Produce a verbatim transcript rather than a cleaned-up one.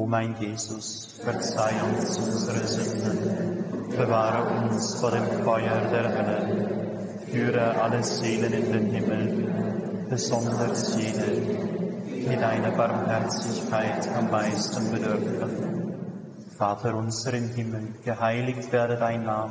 O mein Jesus, verzeih uns unsere Sünden, bewahre uns vor dem Feuer der Hölle, führe alle Seelen in den Himmel, besonders jene, die deiner Barmherzigkeit am meisten bedürfen. Vater unser im Himmel, geheiligt werde dein Name.